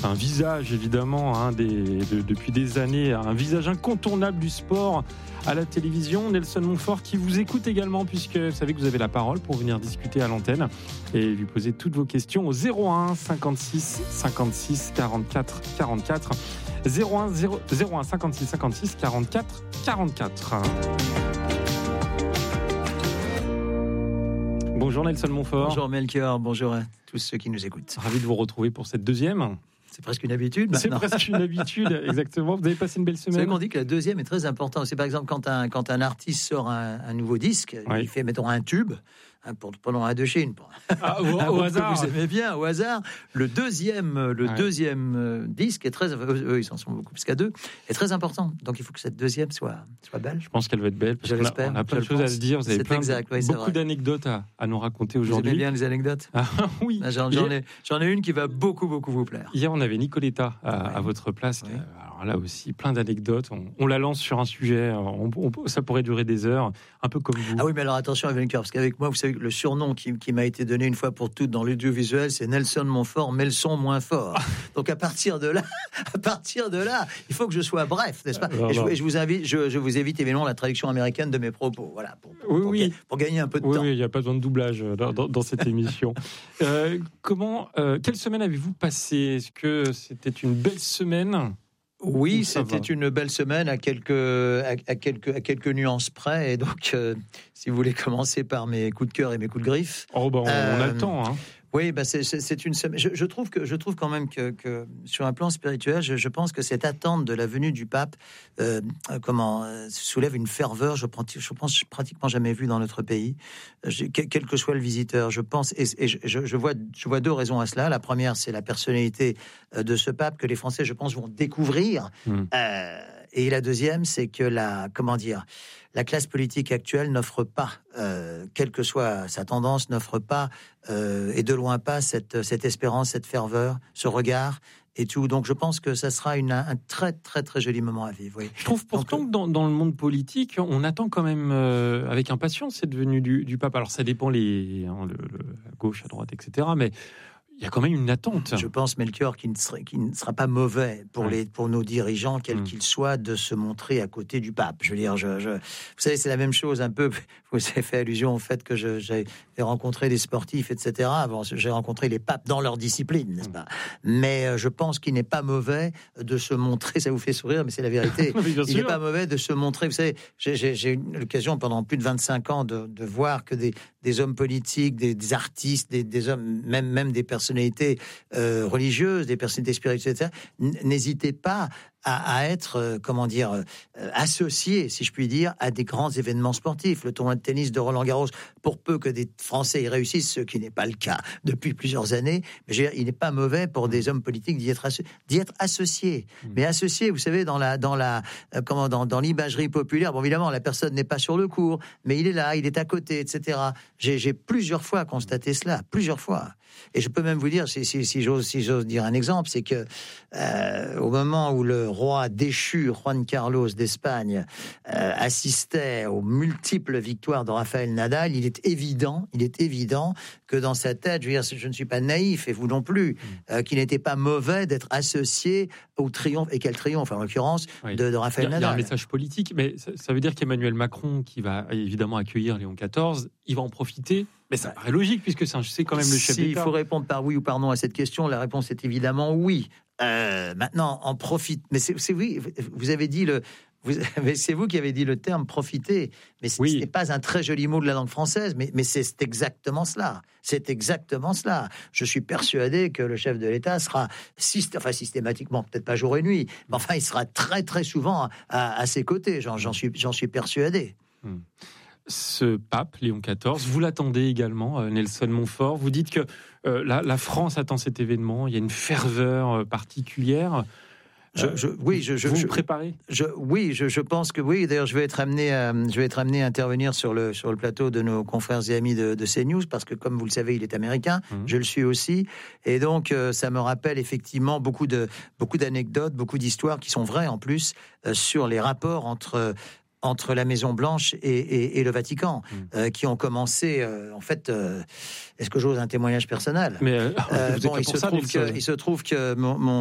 C'est un visage, évidemment, depuis des années, un visage incontournable du sport à la télévision. Nelson Montfort qui vous écoute également, puisque vous savez que vous avez la parole pour venir discuter à l'antenne et lui poser toutes vos questions au 01 56 56 44 44. 01 56 56 44 44. Bonjour Nelson Montfort. Bonjour Melchior, bonjour à tous ceux qui nous écoutent. Ravi de vous retrouver pour cette deuxième. C'est presque une habitude maintenant. C'est presque une habitude, exactement. Vous avez passé une belle semaine. Vous savez qu'on dit que la deuxième est très importante. C'est par exemple quand un artiste sort un nouveau disque, il fait, mettons, un tube, pendant un de Chine. Au hasard. Vous aimez bien, au hasard. Le deuxième disque est très... Eux, ils en sont beaucoup plus qu'à deux, est très important. Donc il faut que cette deuxième soit belle. Je pense qu'elle va être belle. Parce Je l'espère. On a plein de choses à se dire. Vous avez beaucoup vrai. d'anecdotes à nous raconter aujourd'hui. Vous aimez bien les anecdotes? Oui. J'en ai une qui va beaucoup vous plaire. Hier, on avait Nicoletta à votre place. Oui. Alors là aussi, plein d'anecdotes. On la lance sur un sujet. Ça pourrait durer des heures, un peu comme vous. Ah oui, mais alors attention avec parce qu'avec moi, vous savez, le surnom qui m'a été donné une fois pour toutes dans l'audiovisuel, c'est Nelson Montfort, mais le son moins fort. Donc à partir de là, il faut que je sois bref, n'est-ce pas? Et je vous évite évidemment la traduction américaine de mes propos. Voilà, pour gagner un peu de temps. Oui, il n'y a pas besoin de doublage dans cette émission. Quelle semaine avez-vous passé? Est-ce que c'était une belle semaine? Oui, c'était une belle semaine à quelques nuances près. Et donc, si vous voulez commencer par mes coups de cœur et mes coups de griffe. On a le temps, hein. Oui, c'est une semaine. Je trouve quand même que sur un plan spirituel, je pense que cette attente de la venue du pape, soulève une ferveur. Je pense pratiquement jamais vu dans notre pays, quel que soit le visiteur. Je pense et je vois deux raisons à cela. La première, c'est la personnalité de ce pape que les Français, je pense, vont découvrir. Et la deuxième, c'est que la classe politique actuelle n'offre pas, quelle que soit sa tendance, n'offre pas, et de loin pas, cette espérance, cette ferveur, ce regard et tout. Donc je pense que ça sera un très très très joli moment à vivre. Oui. Je trouve pourtant que dans le monde politique, on attend quand même avec impatience cette venue du pape. Alors ça dépend à gauche, à droite, etc. Mais il y a quand même une attente. Je pense, Melchior, qu'il ne sera pas mauvais pour nos dirigeants, quels qu'ils soient, de se montrer à côté du pape. Je veux dire, vous savez, c'est la même chose un peu. Vous avez fait allusion au fait que j'ai rencontré des sportifs, etc. Bon, j'ai rencontré les papes dans leur discipline, n'est-ce pas? Mais je pense qu'il n'est pas mauvais de se montrer. Ça vous fait sourire, mais c'est la vérité. Il n'est pas mauvais de se montrer. Vous savez, j'ai eu l'occasion pendant plus de 25 ans de voir que des hommes politiques, des artistes, des hommes, même des personnalités religieuses, des personnalités spirituelles, etc. N'hésitez pas à être, associés, si je puis dire, à des grands événements sportifs. Le tournoi de tennis de Roland-Garros, pour peu que des Français y réussissent, ce qui n'est pas le cas depuis plusieurs années, mais je veux dire, il n'est pas mauvais pour des hommes politiques d'y être associés. Mais associés, vous savez, dans l'imagerie populaire, bon, évidemment, la personne n'est pas sur le court, mais il est là, il est à côté, etc. J'ai plusieurs fois constaté cela, plusieurs fois. Et je peux même vous dire, si j'ose dire un exemple, c'est que au moment où le roi déchu, Juan Carlos d'Espagne, assistait aux multiples victoires de Rafael Nadal, il est évident que dans sa tête, je veux dire, je ne suis pas naïf, et vous non plus, qu'il n'était pas mauvais d'être associé au triomphe, et quel triomphe en l'occurrence, de Rafael Nadal. Il y a un message politique, mais ça veut dire qu'Emmanuel Macron, qui va évidemment accueillir Léon XIV, il va en profiter. Mais ça paraît logique, puisque c'est quand même le chef d'État. S'il faut répondre par oui ou par non à cette question, la réponse est évidemment oui. Maintenant, en profite. Mais c'est oui, vous avez dit c'est vous qui avez dit le terme profiter. Mais ce n'est pas un très joli mot de la langue française, mais c'est exactement cela. C'est exactement cela. Je suis persuadé que le chef de l'État sera systématiquement, peut-être pas jour et nuit, mais enfin, il sera très très souvent à ses côtés. J'en suis persuadé. Ce pape, Léon XIV, vous l'attendez également, Nelson Montfort. Vous dites que la France attend cet événement. Il y a une ferveur particulière. Vous préparez? Je pense que oui. D'ailleurs, je vais être amené à intervenir sur le plateau de nos confrères et amis de CNews, parce que, comme vous le savez, il est américain. Je le suis aussi. Et donc, ça me rappelle effectivement beaucoup d'anecdotes, beaucoup d'histoires qui sont vraies en plus, sur les rapports entre la Maison Blanche et le Vatican, qui ont commencé, est-ce que j'ose un témoignage personnel? Mais il se trouve que mon